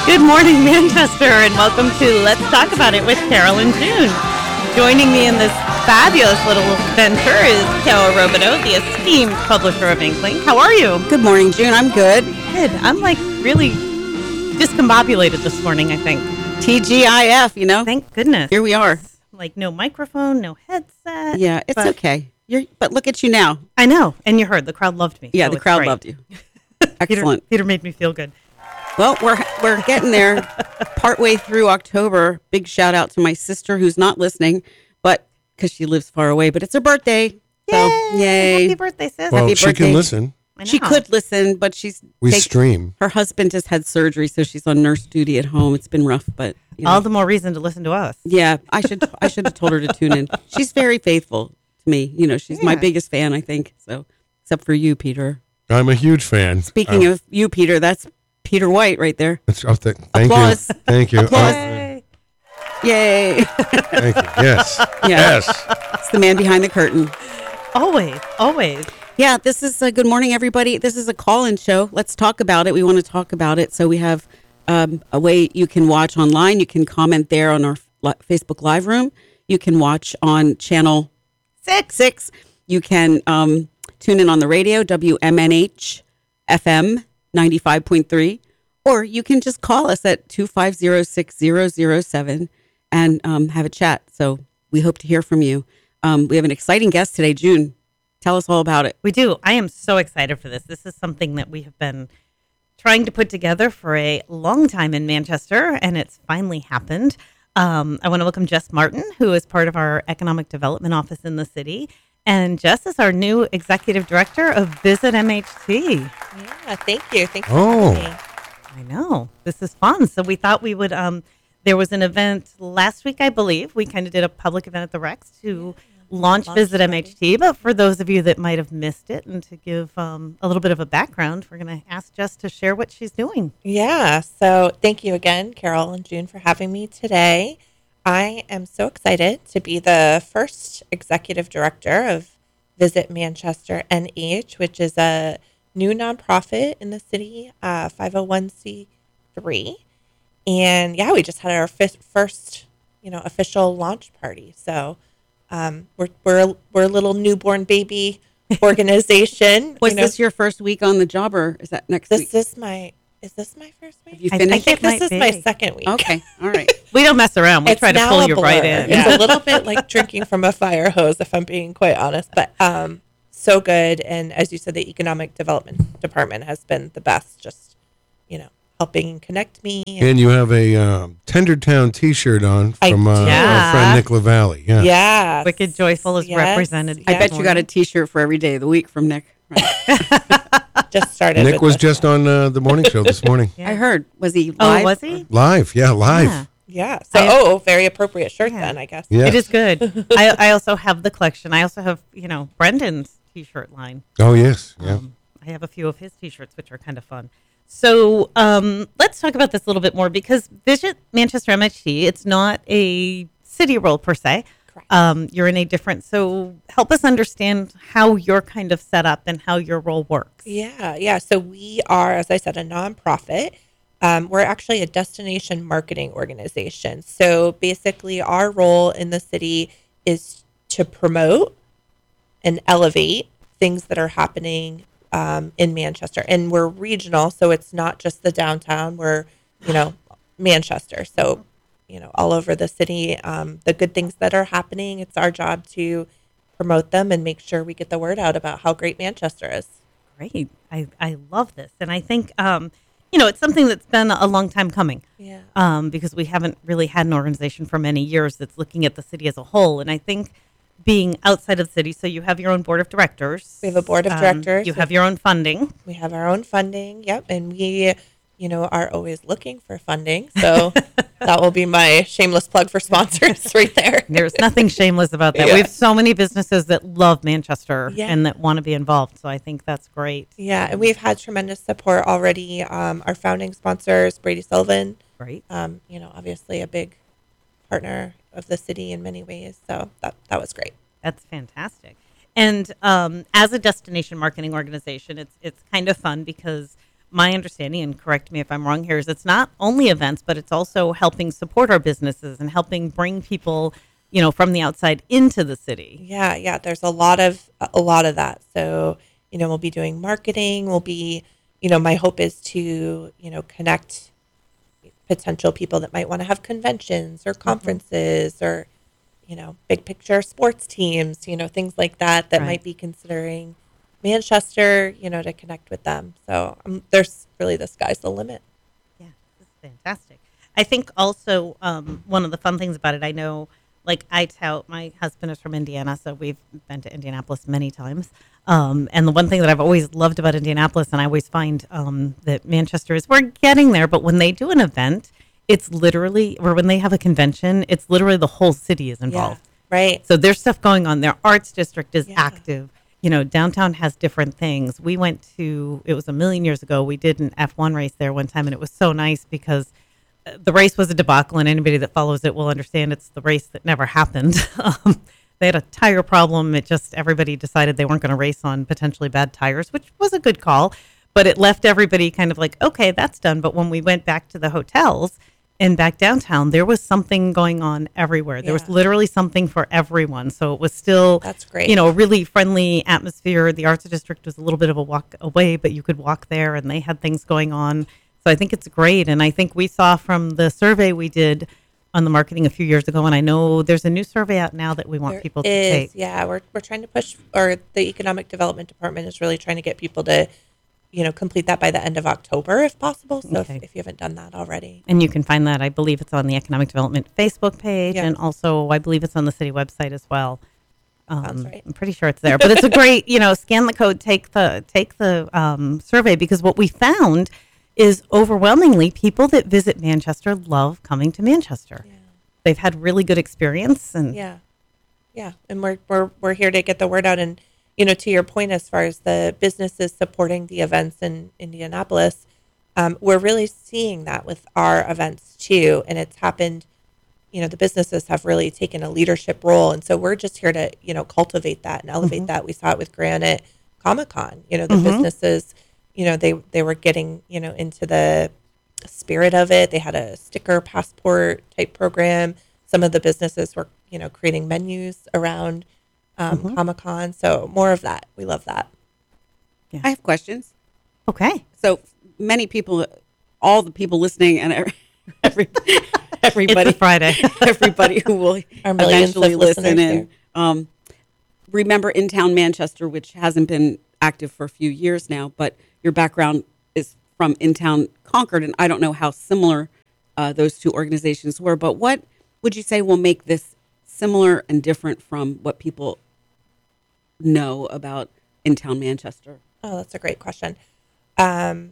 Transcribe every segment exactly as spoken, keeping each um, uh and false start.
Good morning, Manchester, and welcome to Let's Talk About It with Carol and June. Joining me in this fabulous little venture is Carol Robideau, the esteemed publisher of Inkling. How are you? Good morning, June. I'm good. Good. I'm like really discombobulated this morning, I think. T G I F, you know? Thank goodness. Here we are. Like no microphone, no headset. Yeah, it's but okay. You're, but look at you now. I know. And you heard, the crowd loved me. Yeah, so the it's crowd great. loved you. Peter, Excellent. Peter made me feel good. Well, we're we're getting there. Partway through October. Big shout out to my sister who's not listening, but because she lives far away. But it's her birthday. So, Yay! yay. Happy birthday, sis. Well, Happy she birthday. can listen. I She know. could listen, but she's We take- stream. her husband just had surgery, so she's on nurse duty at home. It's been rough, but you know. All the more reason to listen to us. Yeah, I should I should have told her to tune in. She's very faithful to me. You know, she's my Yeah. biggest fan, I think. So, except for you, Peter. I'm a huge fan. Speaking Um, of you, Peter, that's Peter White right there. it's- oh, th- thank Applause. you. Thank you. Applause. Oh, Yay. Yay. thank you. Yes. Yeah. Yes. It's the man behind the curtain. Always, always. Yeah, this is a good morning, everybody. This is a call-in show. Let's talk about it. We want to talk about it. So we have um, a way you can watch online. You can comment there on our li- Facebook Live room. You can watch on channel six. Six. You can um, tune in on the radio, W M N H F M ninety-five point three. Or you can just call us at two five zero, six zero zero seven and um, have a chat. So we hope to hear from you. Um, we have an exciting guest today, June. Tell us all about it. We do. I am so excited for this. This is something that we have been trying to put together for a long time in Manchester, and it's finally happened. Um, I want to welcome Jess Martin, who is part of our economic development office in the city. And Jess is our new executive director of Visit M H T. Yeah, thank you. Thanks for Oh. having me. I know. This is fun. So we thought we would, um, there was an event last week, I believe. We kind of did a public event at the Rex to launch Launch Visit party. M H T. But for those of you that might have missed it and to give um, a little bit of a background, we're going to ask Jess to share what she's doing. Yeah, so thank you again, Carol and June, for having me today. I am so excited to be the first executive director of Visit Manchester N H, which is a new nonprofit in the city, uh, five oh one c three. And yeah, we just had our fifth, first, you know, official launch party. So um, we're we're we're a little newborn baby organization. Was you know, this your first week on the job, or is that next this week? is my is this my first week? Have you I- I finished? think I think it this might is be. my second week. Okay, all right. We don't mess around. We It's try to now pull a you blur. right in. It's a little bit like drinking from a fire hose, if I'm being quite honest. But um, so good. And as you said, the economic development department has been the best. Just you know, helping connect me. And, And you have a um, Tendertown T-shirt on I from uh, do. our friend Nick LaValle. Yeah. yeah, Wicked Joyful is Yes. represented. I Yeah. bet you got a T-shirt for every day of the week from Nick. Right. just started. Nick with was this just one. on uh, the morning show this morning. Yeah. I heard. Was he Oh, live? was he? Live. Yeah, live. Yeah. Yeah. So I- oh, very appropriate shirt Yeah. then, I guess. Yeah. It is good. I, I also have the collection. I also have, you know, Brendan's T-shirt line. Oh, yes. Yeah. Um, I have a few of his T-shirts, which are kind of fun. So um, let's talk about this a little bit more because Visit Manchester M H T, it's not a city role per se. Correct. Um, you're in a different, so help us understand how you're kind of set up and how your role works. Yeah, yeah. So we are, as I said, a nonprofit. Um, we're actually a destination marketing organization. So basically, our role in the city is to promote and elevate things that are happening um, in Manchester. And we're regional, so it's not just the downtown. We're, you know, Manchester. So, you know, all over the city, um, the good things that are happening, it's our job to promote them and make sure we get the word out about how great Manchester is. Great. I, I love this. And I think, um, you know, it's something that's been a long time coming. Yeah. Um, because we haven't really had an organization for many years that's looking at the city as a whole. And I think being outside of the city, so you have your own board of directors. We have a board of Um, directors. You have your own funding. We have our own funding. Yep. And we, you know, are always looking for funding. So that will be my shameless plug for sponsors right there. There's nothing shameless about that. Yeah. We have so many businesses that love Manchester Yeah. and that want to be involved. So I think that's great. Yeah. And we've had tremendous support already. Um, our founding sponsors, Brady Sullivan, Great. um, you know, obviously a big partner of the city in many ways. So that, that was great. That's fantastic. And um, as a destination marketing organization, it's it's kind of fun because my understanding, and correct me if I'm wrong here, is it's not only events, but it's also helping support our businesses and helping bring people, you know, from the outside into the city. Yeah, yeah. There's a lot of a lot of that. So, you know, we'll be doing marketing. We'll be, you know, my hope is to, you know, connect potential people that might want to have conventions or conferences mm-hmm. or, you know, big picture sports teams, you know, things like that that right. might be considering Manchester, you know, to connect with them. So um, there's really the sky's the limit. Yeah, this is fantastic. I think also um, one of the fun things about it, I know, like I tout, my husband is from Indiana, so we've been to Indianapolis many times. Um, and the one thing that I've always loved about Indianapolis, and I always find um, that Manchester is, we're getting there, but when they do an event, it's literally, or when they have a convention, it's literally the whole city is involved. Yeah, right. So there's stuff going on. Their arts district is Yeah. active. You know, downtown has different things. We went to, it was a million years ago, we did an F one race there one time, and it was so nice because the race was a debacle, and anybody that follows it will understand it's the race that never happened. um, they had a tire problem. It just, everybody decided they weren't going to race on potentially bad tires, which was a good call, but it left everybody kind of like, okay, that's done. But when we went back to the hotels and back downtown, there was something going on everywhere. There Yeah. was literally something for everyone. So it was still, That's great. you know, a really friendly atmosphere. The arts district was a little bit of a walk away, but you could walk there, and they had things going on. So I think it's great. And I think we saw from the survey we did on the marketing a few years ago, and I know there's a new survey out now that we want There people to is, take. yeah. We're we're trying to push, or the economic development department is really trying to get people to, you know, complete that by the end of October if possible. So Okay. if, if you haven't done that already, And you can find that, I believe it's on the Economic Development Facebook page, Yeah. and also I believe it's on the city website as well. Um, Sounds right. I'm pretty sure it's there, but it's a great, you know, scan the code, take the take the um, survey, because what we found is overwhelmingly people that visit Manchester love coming to Manchester. yeah, They've had really good experience, and yeah, yeah. And we're we're we're here to get the word out. And you know, to your point, as far as the businesses supporting the events in Indianapolis, um, we're really seeing that with our events too. And it's happened. You know, the businesses have really taken a leadership role, and so we're just here to, you know, cultivate that and elevate that. We saw it with Granite Comic Con. You know, the businesses, you know, they they were getting, you know, into the spirit of it. They had a sticker passport type program. Some of the businesses were, you know, creating menus around um, Comic Con. So more of that. We love that. I have questions. okay. So many people, all the people listening, and every, every It's everybody, a Friday. everybody who will Our millions eventually of listen listeners in. there. Um, remember, In Town Manchester, which hasn't been active for a few years now, but your background is from In Town Concord, and I don't know how similar uh, those two organizations were, but what would you say will make this similar and different from what people know about In Town Manchester? Oh, that's a great question. Um,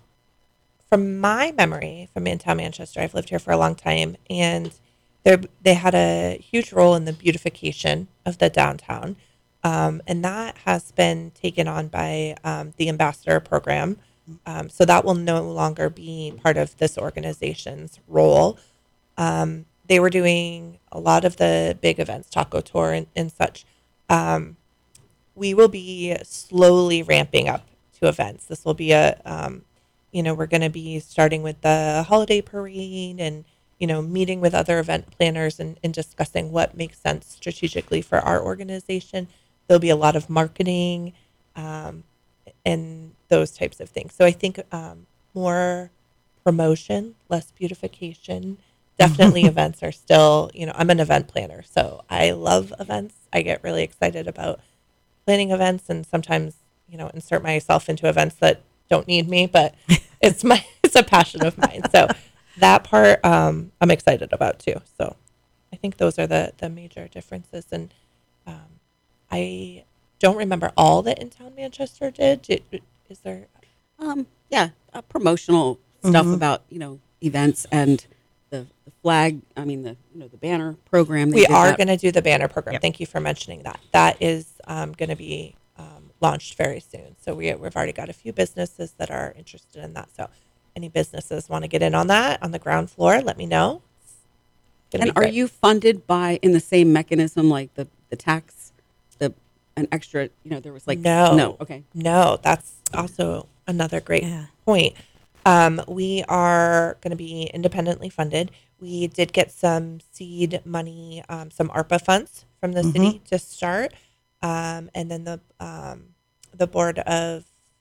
from my memory from in town Manchester, I've lived here for a long time, and they they had a huge role in the beautification of the downtown, um, and that has been taken on by um, the ambassador program. Um, so that will no longer be part of this organization's role. Um, they were doing a lot of the big events, Taco Tour and, and such. Um, we will be slowly ramping up to events. This will be a, um, you know, we're going to be starting with the holiday parade and, you know, meeting with other event planners and, and discussing what makes sense strategically for our organization. There'll be a lot of marketing um, and those types of things. So I think um, more promotion, less beautification. Definitely events are still, you know, I'm an event planner, so I love events. I get really excited about planning events, and sometimes, you know, insert myself into events that don't need me, but it's my it's a passion of mine. So that part um, I'm excited about too. So I think those are the the major differences. And um, I don't remember all that In Town Manchester did. did is there? Um, yeah, uh, promotional stuff about, you know, events and the, the flag. I mean, the you know the banner program. They We did are that. going to do the banner program. Yep. Thank you for mentioning that. That is um, going to be um, launched very soon. So we, we've already got a few businesses that are interested in that. So any businesses want to get in on that on the ground floor, let me know. It's gonna And be are great. you funded by in the same mechanism like the the tax, the an extra? You know, there was like No. no. Okay. No, that's also another great Yeah. point. Um, we are going to be independently funded. We did get some seed money, um, some ARPA funds from the city to start, um, and then the um, the board of.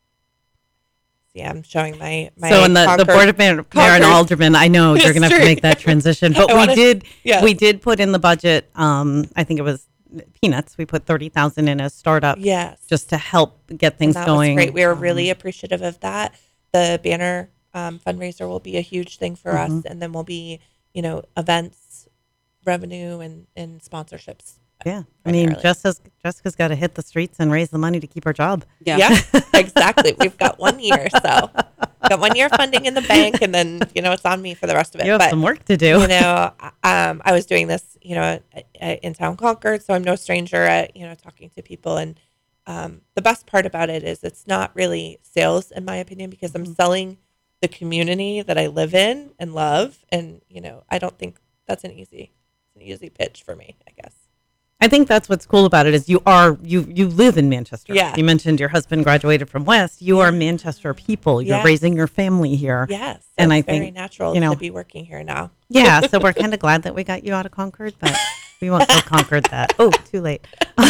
Yeah, I'm showing my my. So in the, the Concord- board of mayor, mayor and Concord- alderman, I know you're It's going to have to true. make that transition, but I we wanna- did yes. we did put in the budget. Um, I think it was peanuts. We put thirty thousand in a startup, Yes. just to help get things that going. was great. We were Um, really appreciative of that. The banner um, fundraiser will be a huge thing for Mm-hmm. us, and then we'll be, you know, events, revenue, and and sponsorships. Yeah, I mean, primarily. Jessica's Jessica's got to hit the streets and raise the money to keep her job. Yeah. Yeah, exactly. We've got one year, so got one year funding in the bank, and then you know it's on me for the rest of it. You have But some work to do. you know, um, I was doing this, you know, at, at, in town Concord, so I'm no stranger at you know talking to people. And um, the best part about it is it's not really sales, in my opinion, because I'm selling the community that I live in and love, and you know, I don't think that's an easy, it's an easy pitch for me, I guess. I think that's what's cool about it is you are you you live in Manchester. Yeah. You mentioned your husband graduated from West. You are Manchester people. You're Yeah. raising your family here. Yes, And it's I very think, natural you know- to be working here now. Yeah, so we're kind of glad that we got you out of Concord, but we won't tell Concord that. Oh, too late.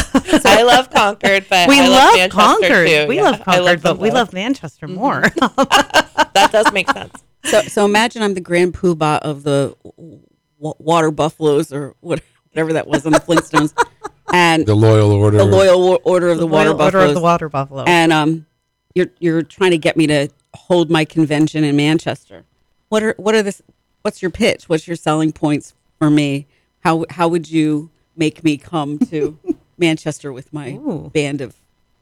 I love Concord, but We I love Manchester Concord. too. We Yeah, love I Concord, but them we both. love Manchester more. That does make sense. So, so imagine I'm the grand poobah of the w- water buffaloes or what, whatever that was on the Flintstones, and The loyal order. the loyal Wa- order of the water Royal Order buffaloes. of the Water Buffalo. And um, you're you're trying to get me to hold my convention in Manchester. What are what are this? What's your pitch? What's your selling points for me? How how would you make me come to Manchester with my Ooh. band of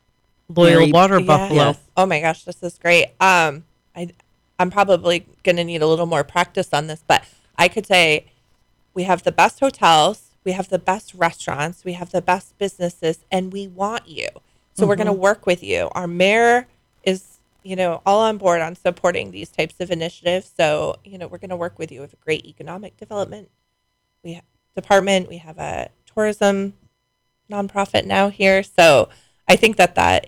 Loyal Very- Water Yeah. Buffalo. Oh my gosh, this is great. Um, I I'm probably gonna need a little more practice on this, but I could say we have the best hotels, we have the best restaurants, we have the best businesses, and we want you. So we're gonna work with you. Our mayor is, you know, all on board on supporting these types of initiatives. So you know, we're gonna work with you. We have a great economic development we ha- department. We have a tourism nonprofit now here. So I think that that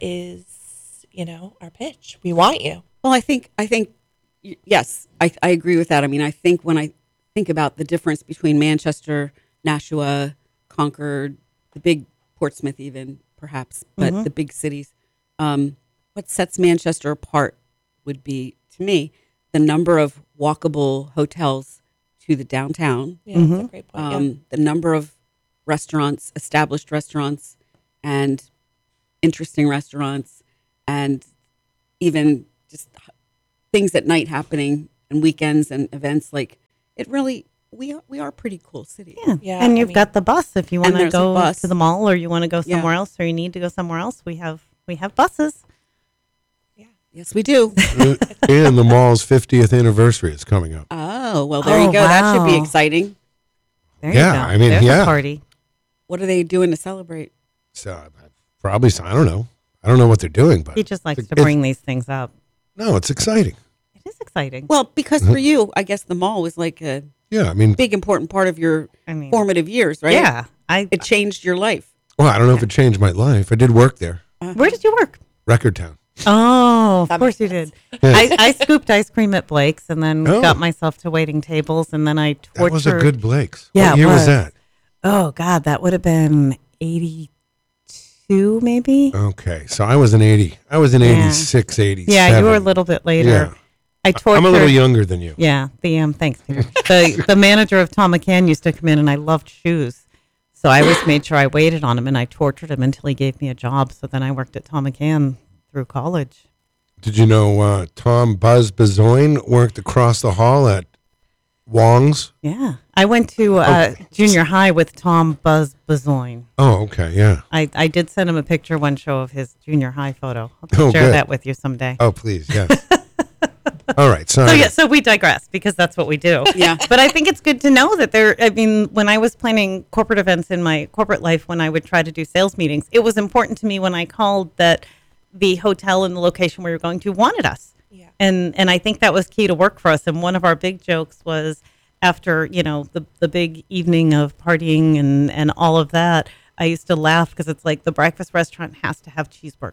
is, you know, our pitch. We want you. Well, I think I think y- yes, I, I agree with that. I mean, I think when I think about the difference between Manchester, Nashua, Concord, the big Portsmouth, even perhaps, but the big cities, um, what sets Manchester apart would be, to me, the number of walkable hotels to the downtown, Yeah, that's a great point. yeah. um, the number of restaurants, established restaurants, and interesting restaurants, and even just h- things at night happening and weekends and events. Like it really, we are, we are a pretty cool city. Yeah. Yeah, and I you've mean- got the bus if you want to there's a go bus. to the mall or you want to go Yeah. somewhere else or you need to go somewhere else. We have we have buses. Yes, we do. And the mall's fiftieth anniversary is coming up. Oh, well, there Oh, you go. That should be wow. exciting. There Yeah, you go. I mean, There's yeah. a party. What are they doing to celebrate? So I- probably, I don't know. I don't know what they're doing, but He just likes it's- to bring these things up. no, it's exciting. It is exciting. Well, because for you, I guess the mall was like a Yeah, I mean, big, important part of your I mean, formative years, right? yeah. I. It changed your life. well, I don't know if it changed my life. I did work there, Where did you work? Record Town. Oh, of That course you makes did. Yeah. I, I scooped ice cream at Blake's and then Oh. got myself to waiting tables and then I tortured. That was a good Blake's. Yeah, What it year was was. that? Oh God, that would have been eighty-two, maybe. Okay, so I was in eighty. I was in Yeah. eighty-six, eighty-seven. Yeah, you were a little bit later. Yeah. I tortured. I'm a little younger than you. Yeah, the um, thanks, Peter. the the manager of Tom McCann used to come in, and I loved shoes, so I always made sure I waited on him, and I tortured him until he gave me a job. So then I worked at Tom McCann through college. Did you know uh, Tom Buzz Bezoin worked across the hall at Wong's? Yeah, I went to uh, junior high with Tom Buzz Bezoin. Oh, okay, yeah. I, I did send him a picture one show of his junior high photo. I'll Oh, share good. that with you someday. Oh, please, yes. All right, sorry. So yeah, so we digress because that's what we do. Yeah. But I think it's good to know that there, I mean, when I was planning corporate events in my corporate life, when I would try to do sales meetings, it was important to me when I called that the hotel and the location we were going to wanted us. Yeah. And and I think that was key to work for us. And one of our big jokes was after, you know, the, the big evening of partying and, and all of that, I used to laugh because it's like the breakfast restaurant has to have cheeseburgers.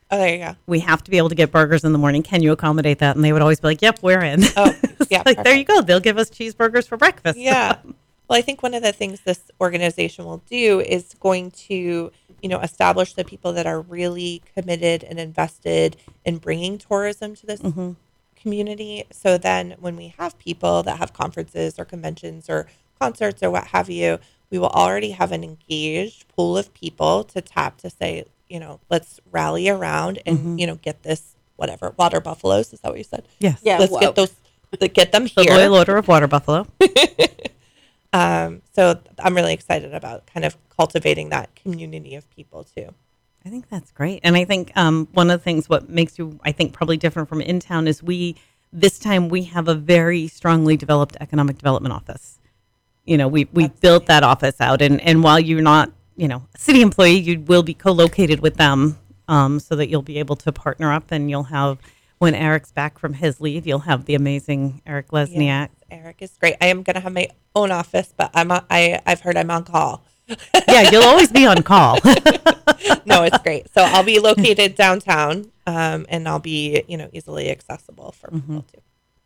Oh, there you go. We have to be able to get burgers in the morning. Can you accommodate that? And they would always be like, "Yep, we're in." Oh, It's yeah, like, there you perfect. go. They'll give us cheeseburgers for breakfast. Yeah. Well, I think one of the things this organization will do is going to, you know, establish the people that are really committed and invested in bringing tourism to this community. So then when we have people that have conferences or conventions or concerts or what have you, we will already have an engaged pool of people to tap to say, you know, let's rally around and, you know, get this, whatever, water buffaloes. Is that what you said? Yes. Yeah. Let's well, get those, to get them The here. Loyal Order of Water Buffalo. Um, so I'm really excited about kind of cultivating that community of people too. I think that's great. And I think um, one of the things what makes you, I think, probably different from in town is we, this time we have a very strongly developed economic development office. You know, we, we built that office out. And, and while you're not, you know, a city employee, you will be co-located with them um, so that you'll be able to partner up and you'll have, when Eric's back from his leave, you'll have the amazing Eric Lesniak. Yes, Eric is great. I am going to have my own office, but I'm on, I I've heard I'm on call. Yeah, you'll always be on call. No, it's great. So I'll be located downtown, um, and I'll be, you know, easily accessible for people too.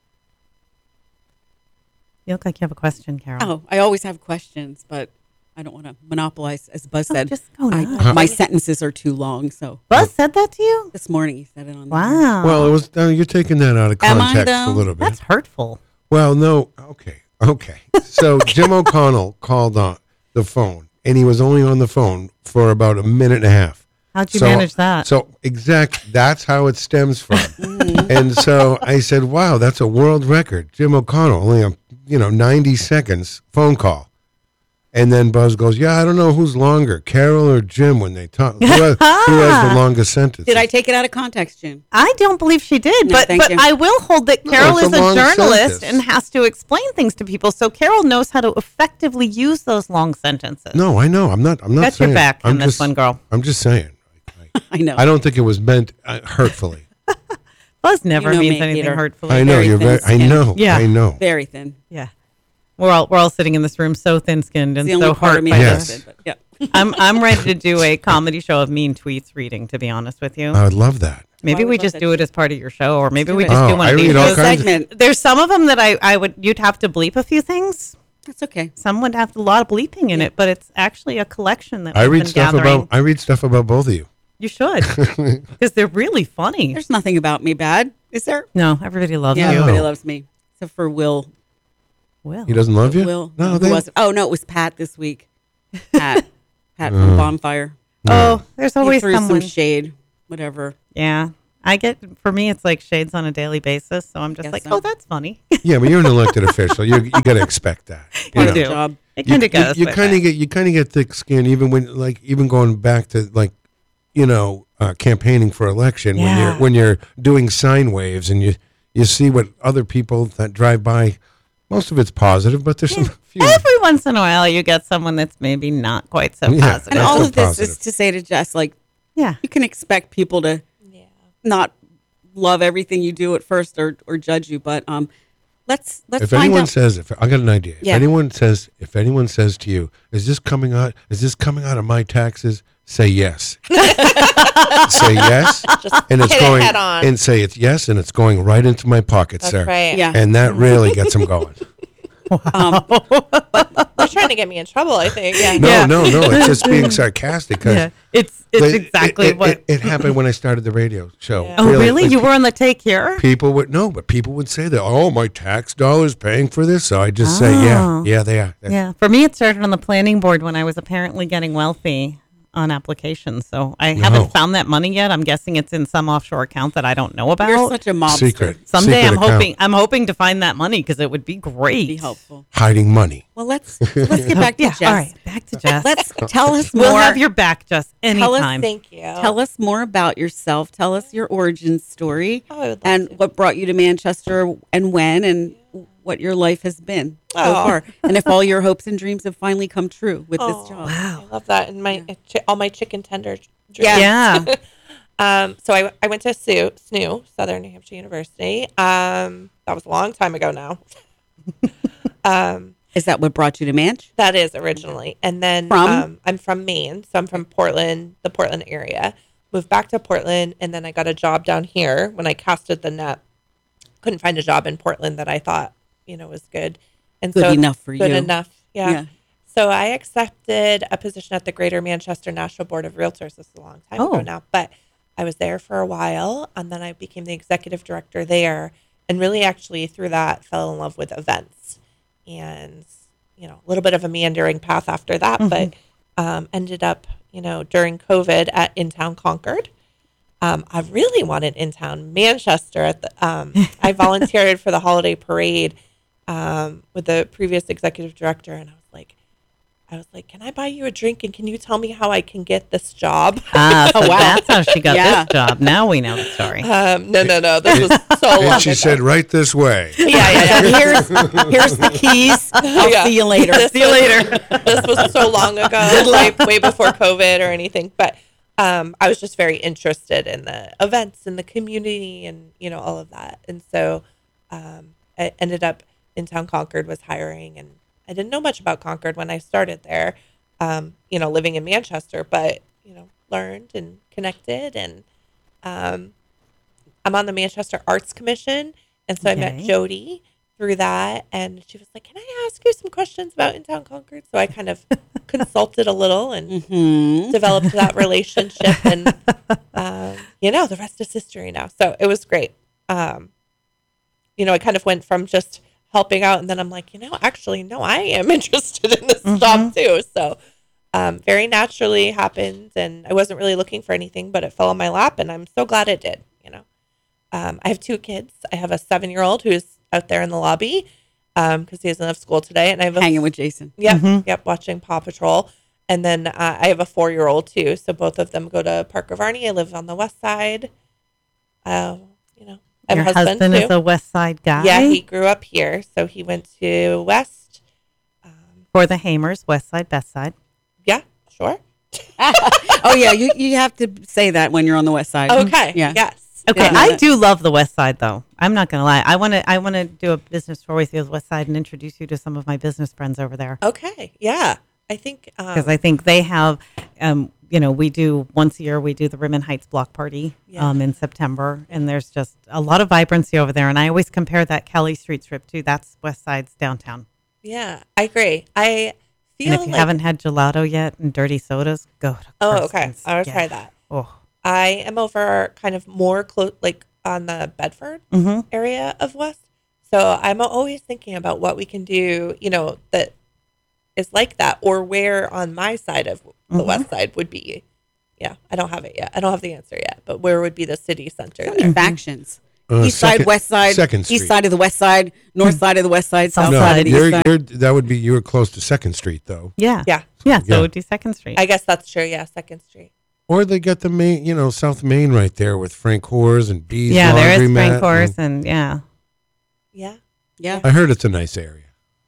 You look like you have a question, Carol. Oh, I always have questions, but I don't want to monopolize. As Buzz Oh, said, just go I, nuts. my sentences are too long. So Buzz said that to you? this morning he said it on. Wow. Well, it was. Uh, you're taking that out of Am I, context a though? little bit. That's hurtful. Well, no. Okay. Okay. So Jim O'Connell called on the phone, and he was only on the phone for about a minute and a half. How'd you So- manage that? So exact. That's how it stems from. And so I said, "Wow, that's a world record." Jim O'Connell, only a you know ninety seconds phone call. And then Buzz goes, "Yeah, I don't know who's longer, Carol or Jim when they talk. Who has, who has the longest sentence?" Did I take it out of context, Jim? I don't believe she did, No, but thank but you. I will hold that Carol it's is a a long journalist sentence. and has to explain things to people. So Carol knows how to effectively use those long sentences. No, I know. I'm not. I'm not Got saying. your back I'm on this just, one, girl. I'm just saying. I, I know. I don't think it was meant uh, hurtfully. Buzz never You know means me, anything Peter. hurtfully. I know Very you're thin very. I skin. know. Yeah. I know. Very thin. Yeah, we're all we're all sitting in this room so thin-skinned and It's the so only part hurt of me by I Yes. this. listed, but yeah. I'm I'm ready to do a comedy show of mean tweets reading. To be honest with you, I would love that. maybe I would we love just that do it too. as part of your show, or maybe do we it. just do Oh, one I of these read all shows. kinds of- Segment. There's some of them that I, I would you'd have to bleep a few things. That's okay. Some would have a lot of bleeping in it, but it's actually a collection that I we've read been stuff gathering. about. I read stuff about both of you. You should, because they're really funny. There's nothing about me bad, is there? No, everybody loves Yeah, you. No. everybody loves me except for Will. Will. He doesn't love you. Will. No, who they. was it? Oh no, it was Pat this week. Pat. Pat from Bonfire. Oh, there's He always threw someone. some shade. Whatever. Yeah, I get. For me, it's like shades on a daily basis. So I'm just Guess like, so. oh, that's funny. Yeah, but you're an elected official. You you got to expect that. You I know. do. Job. It You, kind of you, goes. you with kind it. of get you kind of get thick skin even when like even going back to like you know uh, campaigning for election when Yeah. you're when you're doing sine waves and you you see what other people that drive by. Most of it's positive, but there's some few. Every once in a while, you get someone that's maybe not quite so Yeah. positive. And That's all so of this positive. is to say to Jess, like, yeah. you can expect people to Yeah. not love everything you do at first or, or judge you, but um, let's let's If find anyone out. says, if I got an idea, Yeah. if anyone says, if anyone says to you, "Is this coming out? Is this coming out of my taxes?" Say yes. Say yes, and it's hit it going. head on. And say it's yes, and it's going right into my pocket, That's sir. right. Yeah. And that really gets them going. They're trying to get me in trouble, I think. Yeah. No, Yeah. no, no. It's just being sarcastic because Yeah. It's it's exactly it, what. it, it happened when I started the radio show. Yeah. oh, really? like, You were on the take here? People would no, but people would say that. Oh, my tax dollars paying for this. So I just say, yeah, Oh. yeah, they are. Yeah. For me, it started on the planning board when I was apparently getting wealthy on applications. So I No. haven't found that money yet. I'm guessing it's in some offshore account that I don't know about. You're such a mobster. Secret. Someday secret I'm account. hoping I'm hoping to find that money because it would be great. Be helpful. Hiding money. Well, let's let's get back to Yeah. Jess. All right. Back to Jess. Let's tell us more. we'll have your back, Jess, Tell us- anytime. Thank you. Tell us more about yourself. Tell us your origin story Oh, I would love and to. what brought you to Manchester and when and what your life has been so Oh. far. And if all your hopes and dreams have finally come true with Oh, this job. Wow. I love that. And my chi- all my chicken tender. dreams. Yeah. Yeah. Um, so I, I went to S U, S N U, Southern New Hampshire University. Um, that was a long time ago now. um, Is that what brought you to Manch? that is originally. And then From? Um, I'm from Maine. So I'm from Portland, the Portland area. moved back to Portland, and then I got a job down here when I casted the net. Couldn't find a job in Portland that I thought, you know, was good. And Good so enough for good you. enough. Yeah. Yeah. So I accepted a position at the Greater Manchester National Board of Realtors. This is a long time Oh. ago now, but I was there for a while, and then I became the executive director there, and really actually through that fell in love with events, and you know, a little bit of a meandering path after that, but um, ended up, you know, during COVID at In Town Concord. Um, I really wanted In Town Manchester at the. Um, I volunteered for the holiday parade um, with the previous executive director, and I was like, I was like, can I buy you a drink, and can you tell me how I can get this job? Ah, so wow. that's how she got Yeah. this job. Now we know the story. Um, no, no, no. This was so long And she ago. said, right this way. yeah, yeah, yeah. here's here's the keys. I'll Yeah. see you later. This See you was- later. This was so long ago, way, way before COVID or anything. But um, I was just very interested in the events and the community and, you know, all of that. And so um, I ended up In Town Concord was hiring, and I didn't know much about Concord when I started there, um, you know, living in Manchester, but, you know, learned and connected. And um, I'm on the Manchester Arts Commission. And so I met Okay. Jody through that, and she was like, can I ask you some questions about In Town Concord? So I kind of consulted a little and Hmm. developed that relationship, and um, you know, the rest is history now. So it was great. Um, you know, I kind of went from just helping out, and then I'm like, you know, actually, no, I am interested in this job too. So um, very naturally happened, and I wasn't really looking for anything, but it fell on my lap, and I'm so glad it did. You know, um, I have two kids. I have a seven-year-old who's out there in the lobby because he doesn't have school today, and I have a Hanging with Jason. Yep, yep, watching Paw Patrol. And then uh, I have a four-year-old too, so both of them go to Parker Varney. I live on the west side. Uh, you know, I have Your a husband, husband too. is a West Side guy. Yeah, he grew up here, so he went to West. for the Hamers, West Side, Best Side. Yeah, sure. Oh yeah, you, you have to say that when you're on the west side. Okay. Yeah. Yes. Okay, Yeah. I do love the West Side, though. I'm not gonna lie. I want to. I want to do a business tour with you at West Side and introduce you to some of my business friends over there. Okay. Yeah, I think. Um, Because I think they have, um, you know, we do once a year, we do the Rimmon Heights Block Party Yeah. um, in September. And there's just a lot of vibrancy over there. And I always compare that Kelly Street strip to that's West Side's downtown. yeah, I agree. I feel And if you like. haven't had gelato yet and dirty sodas, go to Oh, okay. Kirsten's. I'll Yeah. try that. Oh, I am over kind of more close, like on the Bedford Mhm. area of West. So I'm always thinking about what we can do, you know, that is like that, or where on my side of the Mm-hmm. West Side would be. Yeah, I don't have it yet. I don't have the answer yet, but where would be the city center So there? many factions. Uh, East side, Second- west side, Second east Street. side of the west side, north side of the west side, south South No, side side. of the east you're, side. you're, that would be, you were close to Second Street, though. yeah. Yeah, Yeah. So Yeah. it would be Second Street. I guess that's true. Yeah, Second Street. Or they got the main, you know, South Main right there with Frank Hoars and Bees yeah, there is Laundromat Frank and- Horse and yeah. Yeah. Yeah. I heard it's a nice area.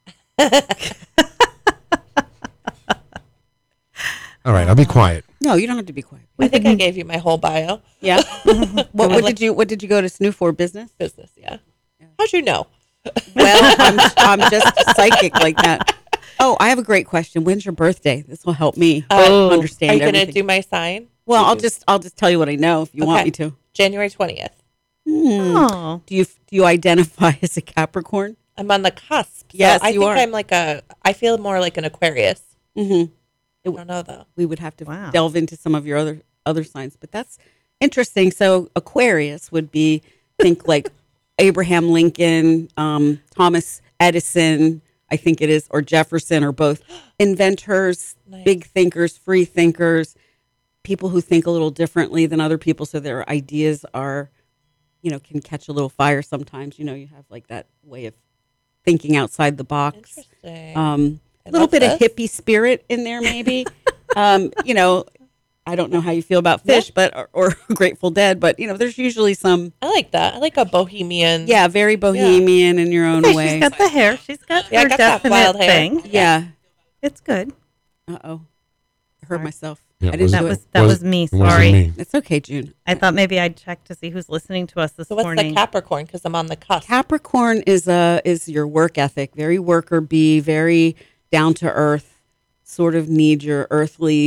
All right, I'll be quiet. No, you don't have to be quiet. I think I gave you my whole bio. Yeah. what, what did you What did you go to S N U for? Business? Business. Yeah. How'd you know? Well, I'm, I'm just psychic like that. Oh, I have a great question. When's your birthday? This will help me Uh, understand Are you going to everything. do my sign? well, I'll just I'll just tell you what I know if you want Okay. me to. January twentieth. Hmm. Oh. Do you do you identify as a Capricorn? I'm on the cusp. So Yes, I you think are. I'm like a, I feel more like an Aquarius. Mm-hmm. I don't know though. We would have to Wow. delve into some of your other other signs, but that's interesting. So Aquarius would be think like Abraham Lincoln, um, Thomas Edison, I think it is, or Jefferson, or both inventors, Nice. big thinkers, free thinkers, people who think a little differently than other people, so their ideas are, you know, can catch a little fire sometimes. You know, you have like that way of thinking outside the box. Interesting. Um, I a little love bit of this. hippie spirit in there, maybe. um, you know, I don't know how you feel about Fish, but or, or Grateful Dead, but you know, there's usually some, I like that. I like a bohemian. yeah, very bohemian in your own Hey, way. she's got the hair. She's got Yeah, I her got that definite wild hair. thing. yeah. It's good. Uh oh, I hurt myself. Yeah, I didn't was do That it. was that was me. It wasn't Sorry. me. It's okay, June. I thought maybe I'd check to see who's listening to us this So what's morning. the Capricorn? Because I'm on the cusp. Capricorn is a is your work ethic, very worker bee, very down to earth, sort of need your earthly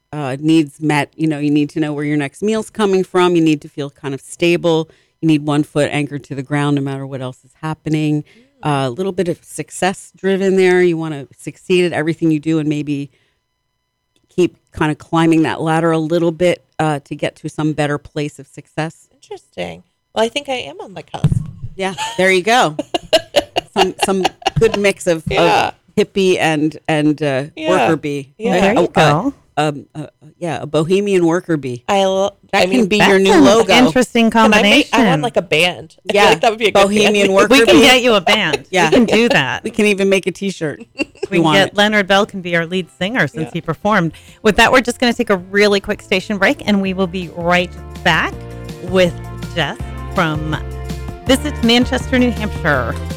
uh, needs met. You know, you need to know where your next meal's coming from. You need to feel kind of stable. You need one foot anchored to the ground no matter what else is happening. A uh, little bit of success driven there. You want to succeed at everything you do and maybe keep kind of climbing that ladder a little bit uh, to get to some better place of success. Interesting. Well, I think I am on the cusp. Yeah, there you go. some some good mix of, Yeah. of hippie and and uh, Yeah. worker bee. Yeah. There you Uh, go. um, uh, yeah, a bohemian worker bee. I, l- That I can mean, be That's your new an logo. Interesting can I, make, combination. I want like a band. I feel Yeah, like that would be a good Bohemian band. worker we can bee. get you a band. Yeah. We can do that. We can even make a T-shirt. if We you can want get it. Leonard Bell can be our lead singer since Yeah. he performed. With that, we're just going to take a really quick station break, and we will be right back with Jess from Visit Manchester, New Hampshire.